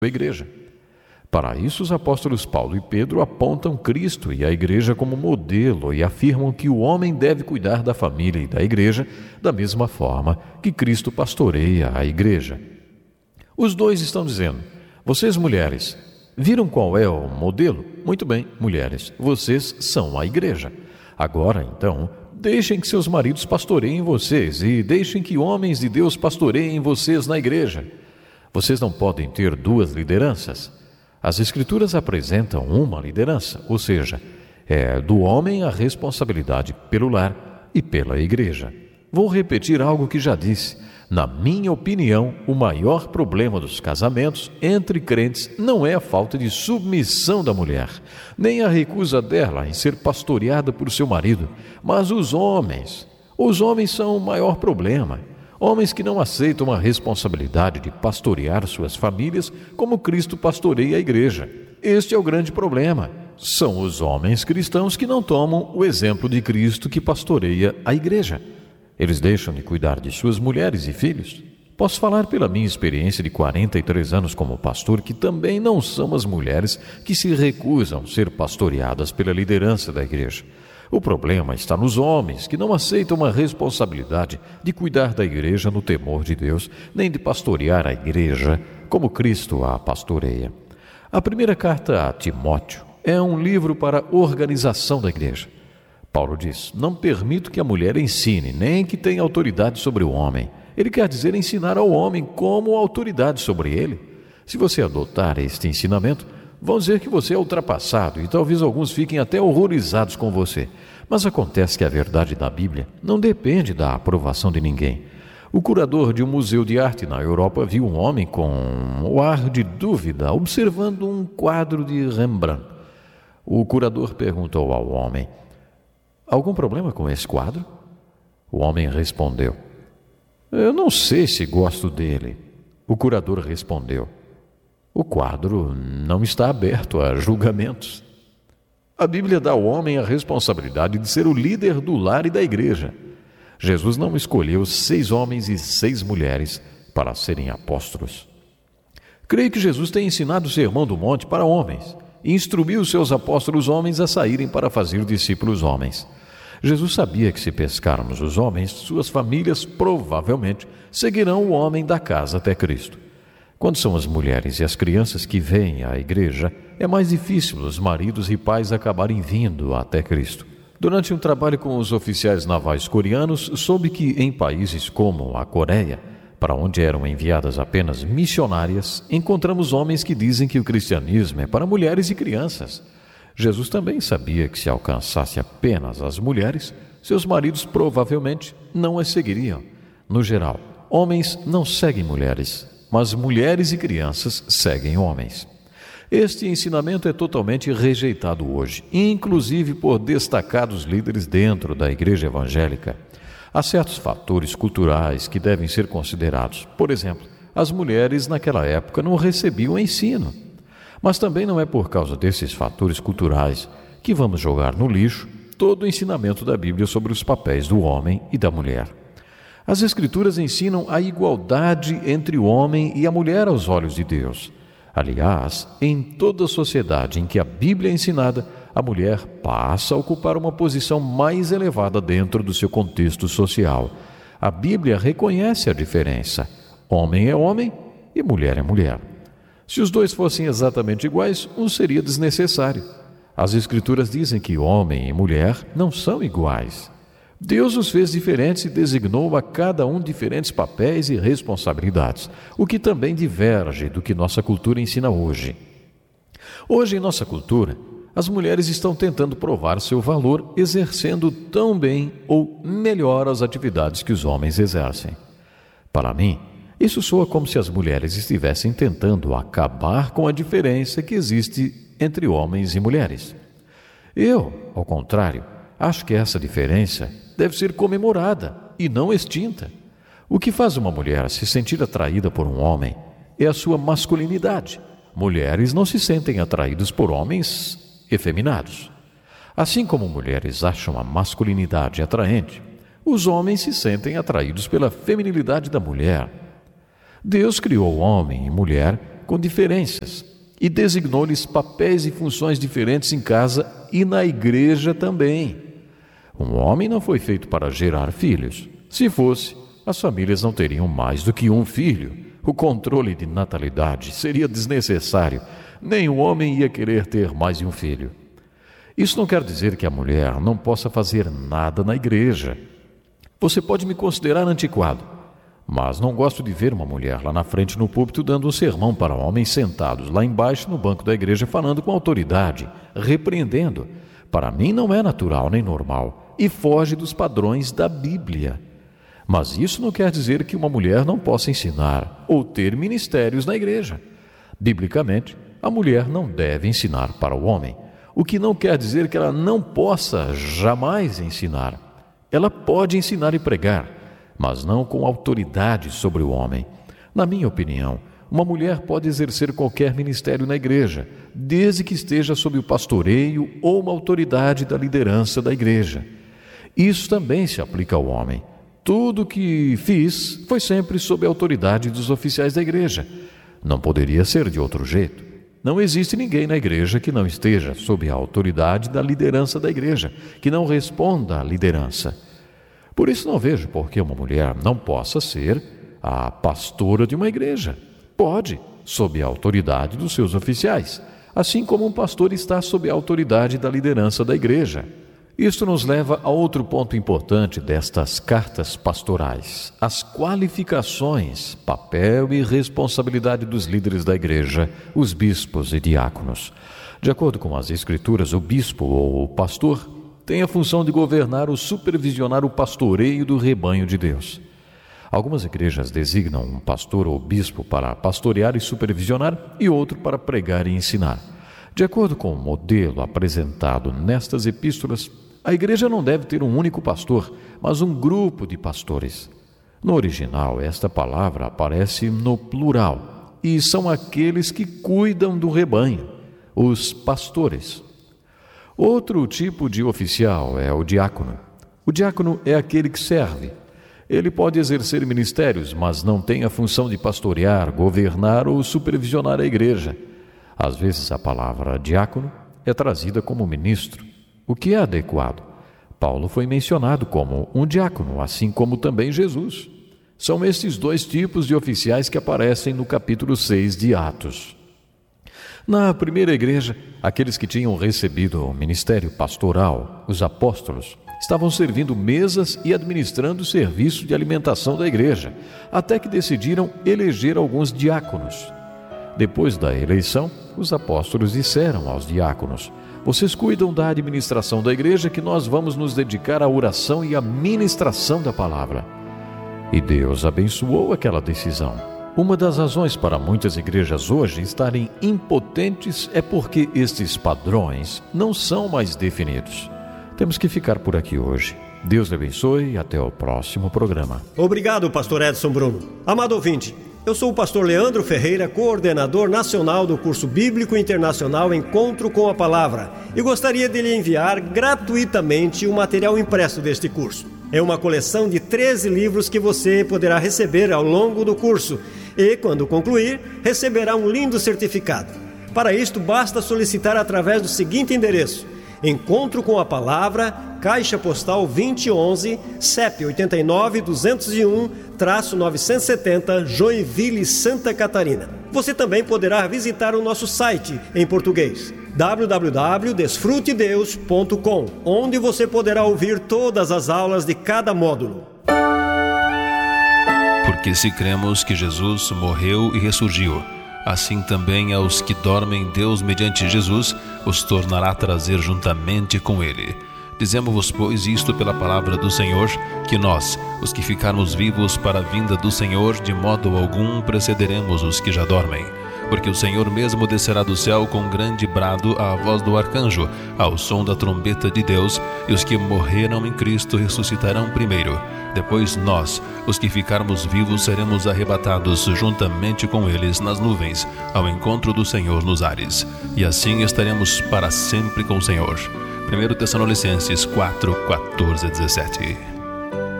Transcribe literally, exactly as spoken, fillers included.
a igreja. Para isso, os apóstolos Paulo e Pedro apontam Cristo e a igreja como modelo e afirmam que o homem deve cuidar da família e da igreja da mesma forma que Cristo pastoreia a igreja. Os dois estão dizendo: vocês, mulheres, viram qual é o modelo? Muito bem, mulheres, vocês são a igreja. Agora, então, deixem que seus maridos pastoreiem vocês e deixem que homens de Deus pastoreiem vocês na igreja. Vocês não podem ter duas lideranças. As Escrituras apresentam uma liderança, ou seja, é do homem a responsabilidade pelo lar e pela igreja. Vou repetir algo que já disse. Na minha opinião, o maior problema dos casamentos entre crentes não é a falta de submissão da mulher, nem a recusa dela em ser pastoreada por seu marido, mas os homens. Os homens são o maior problema. Homens que não aceitam a responsabilidade de pastorear suas famílias como Cristo pastoreia a igreja. Este é o grande problema. São os homens cristãos que não tomam o exemplo de Cristo que pastoreia a igreja. Eles deixam de cuidar de suas mulheres e filhos. Posso falar pela minha experiência de quarenta e três anos como pastor que também não são as mulheres que se recusam a ser pastoreadas pela liderança da igreja. O problema está nos homens que não aceitam a responsabilidade de cuidar da igreja no temor de Deus, nem de pastorear a igreja como Cristo a pastoreia. A primeira carta a Timóteo é um livro para a organização da igreja. Paulo diz: não permito que a mulher ensine, nem que tenha autoridade sobre o homem. Ele quer dizer ensinar ao homem como autoridade sobre ele. Se você adotar este ensinamento, vão dizer que você é ultrapassado e talvez alguns fiquem até horrorizados com você. Mas acontece que a verdade da Bíblia não depende da aprovação de ninguém. O curador de um museu de arte na Europa viu um homem com o ar de dúvida observando um quadro de Rembrandt. O curador perguntou ao homem: algum problema com esse quadro? O homem respondeu: eu não sei se gosto dele. O curador respondeu: o quadro não está aberto a julgamentos. A Bíblia dá ao homem a responsabilidade de ser o líder do lar e da igreja. Jesus não escolheu seis homens e seis mulheres para serem apóstolos. Creio que Jesus tem ensinado o Sermão do Monte para homens e instruiu os seus apóstolos homens a saírem para fazer discípulos homens. Jesus sabia que se pescarmos os homens, suas famílias provavelmente seguirão o homem da casa até Cristo. Quando são as mulheres e as crianças que vêm à igreja, é mais difícil os maridos e pais acabarem vindo até Cristo. Durante um trabalho com os oficiais navais coreanos, soube que em países como a Coreia, para onde eram enviadas apenas missionárias, encontramos homens que dizem que o cristianismo é para mulheres e crianças. Jesus também sabia que se alcançasse apenas as mulheres, seus maridos provavelmente não as seguiriam. No geral, homens não seguem mulheres, mas mulheres e crianças seguem homens. Este ensinamento é totalmente rejeitado hoje, inclusive por destacados líderes dentro da igreja evangélica. Há certos fatores culturais que devem ser considerados. Por exemplo, as mulheres naquela época não recebiam ensino. Mas também não é por causa desses fatores culturais que vamos jogar no lixo todo o ensinamento da Bíblia sobre os papéis do homem e da mulher. As Escrituras ensinam a igualdade entre o homem e a mulher aos olhos de Deus. Aliás, em toda a sociedade em que a Bíblia é ensinada, a mulher passa a ocupar uma posição mais elevada dentro do seu contexto social. A Bíblia reconhece a diferença. Homem é homem e mulher é mulher. Se os dois fossem exatamente iguais, um seria desnecessário. As Escrituras dizem que homem e mulher não são iguais. Deus os fez diferentes e designou a cada um diferentes papéis e responsabilidades, o que também diverge do que nossa cultura ensina hoje. Hoje, em nossa cultura, as mulheres estão tentando provar seu valor exercendo tão bem ou melhor as atividades que os homens exercem. Para mim, isso soa como se as mulheres estivessem tentando acabar com a diferença que existe entre homens e mulheres. Eu, ao contrário, acho que essa diferença deve ser comemorada e não extinta. O que faz uma mulher se sentir atraída por um homem é a sua masculinidade. Mulheres não se sentem atraídas por homens efeminados. Assim como mulheres acham a masculinidade atraente, os homens se sentem atraídos pela feminilidade da mulher. Deus criou homem e mulher com diferenças, e designou-lhes papéis e funções diferentes em casa e na igreja também. Um homem não foi feito para gerar filhos. Se fosse, as famílias não teriam mais do que um filho. O controle de natalidade seria desnecessário. Nenhum homem ia querer ter mais de um filho. Isso não quer dizer que a mulher não possa fazer nada na igreja. Você pode me considerar antiquado, mas não gosto de ver uma mulher lá na frente no púlpito dando um sermão para homens sentados lá embaixo no banco da igreja falando com autoridade, repreendendo. Para mim não é natural nem normal e foge dos padrões da Bíblia. Mas isso não quer dizer que uma mulher não possa ensinar ou ter ministérios na igreja. Biblicamente, a mulher não deve ensinar para o homem, o que não quer dizer que ela não possa jamais ensinar. Ela pode ensinar e pregar, mas não com autoridade sobre o homem. Na minha opinião, uma mulher pode exercer qualquer ministério na igreja, desde que esteja sob o pastoreio ou uma autoridade da liderança da igreja. Isso também se aplica ao homem. Tudo o que fiz foi sempre sob a autoridade dos oficiais da igreja. Não poderia ser de outro jeito. Não existe ninguém na igreja que não esteja sob a autoridade da liderança da igreja, que não responda à liderança. Por isso não vejo por que uma mulher não possa ser a pastora de uma igreja. Pode, sob a autoridade dos seus oficiais, assim como um pastor está sob a autoridade da liderança da igreja. Isto nos leva a outro ponto importante destas cartas pastorais: as qualificações, papel e responsabilidade dos líderes da igreja, os bispos e diáconos. De acordo com as Escrituras, o bispo ou o pastor tem a função de governar ou supervisionar o pastoreio do rebanho de Deus. Algumas igrejas designam um pastor ou bispo para pastorear e supervisionar e outro para pregar e ensinar. De acordo com o modelo apresentado nestas epístolas, a igreja não deve ter um único pastor, mas um grupo de pastores. No original, esta palavra aparece no plural, e são aqueles que cuidam do rebanho, os pastores. Outro tipo de oficial é o diácono. O diácono é aquele que serve. Ele pode exercer ministérios, mas não tem a função de pastorear, governar ou supervisionar a igreja. Às vezes a palavra diácono é trazida como ministro, o que é adequado. Paulo foi mencionado como um diácono, assim como também Jesus. São estes dois tipos de oficiais que aparecem no capítulo seis de Atos. Na primeira igreja, aqueles que tinham recebido o ministério pastoral, os apóstolos, estavam servindo mesas e administrando o serviço de alimentação da igreja, até que decidiram eleger alguns diáconos. Depois da eleição, os apóstolos disseram aos diáconos: vocês cuidam da administração da igreja, que nós vamos nos dedicar à oração e à ministração da palavra. E Deus abençoou aquela decisão. Uma das razões para muitas igrejas hoje estarem impotentes é porque estes padrões não são mais definidos. Temos que ficar por aqui hoje. Deus lhe abençoe e até o próximo programa. Obrigado, pastor Edson Bruno. Amado ouvinte, eu sou o pastor Leandro Ferreira, coordenador nacional do curso bíblico internacional Encontro com a Palavra, e gostaria de lhe enviar gratuitamente o material impresso deste curso. É uma coleção de treze livros que você poderá receber ao longo do curso e, quando concluir, receberá um lindo certificado. Para isto, basta solicitar através do seguinte endereço: Encontro com a Palavra, Caixa Postal vinte e onze, C E P oito nove, duzentos e um, novecentos e setenta, Joinville, Santa Catarina. Você também poderá visitar o nosso site em português, w w w ponto desfrute deus ponto com, onde você poderá ouvir todas as aulas de cada módulo. Porque se cremos que Jesus morreu e ressurgiu, assim também aos que dormem Deus mediante Jesus os tornará a trazer juntamente com ele. Dizemos-vos, pois, isto pela palavra do Senhor, que nós, os que ficarmos vivos para a vinda do Senhor, de modo algum precederemos os que já dormem. Porque o Senhor mesmo descerá do céu com grande brado, à voz do arcanjo, ao som da trombeta de Deus, e os que morreram em Cristo ressuscitarão primeiro. Depois nós, os que ficarmos vivos, seremos arrebatados juntamente com eles nas nuvens, ao encontro do Senhor nos ares. E assim estaremos para sempre com o Senhor. primeira Tessalonicenses quatro, quatorze a dezessete.